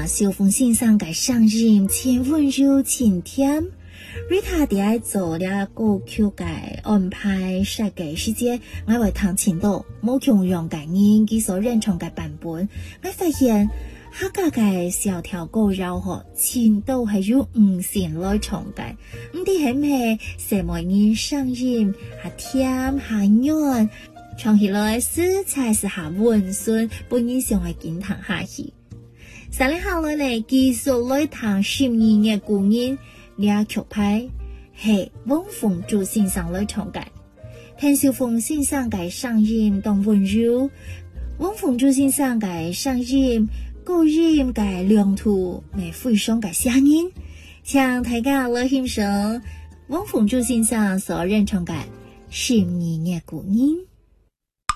下小凤先生嘅声音千温柔千甜，瑞塔哋爱做了歌曲嘅安排设计时间，我为唐前度冇強用嘅人佢所認同嘅版本，我發現客家嘅小條歌謠學前度係有5線來唱嘅，唔知係唔係什麼人聲音下甜下軟，唱起來色彩是下溫順，本人上係見堂下去。3年後來呢，繼續來談12嘅故人，呢曲牌係汪鳳珠先生來唱嘅，聽小鳳先生嘅聲音當溫柔，汪鳳珠先生嘅聲音高音嘅亮度，咪非常嘅聲音，請大家來欣賞汪鳳珠先生所演唱嘅12嘅故人。